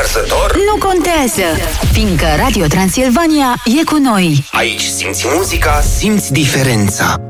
arzător? Nu contează, fiindcă Radio Transilvania e cu noi. Aici simți muzica, simți diferența.